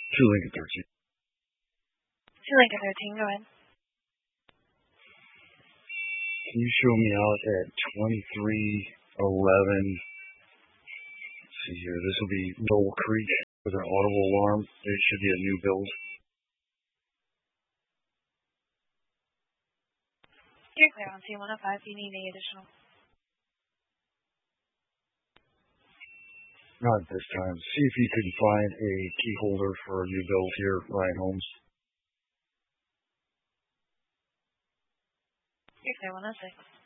To Lincoln 13. To Lincoln 13, go ahead. Can you show me out at 2311? Let's see here. This will be Knoll Creek with an audible alarm. It should be a new build. You're clear on C105. Do you need any additional? Not at this time. See if you can find a key holder for a new build here, Ryan Holmes. You're clear 106.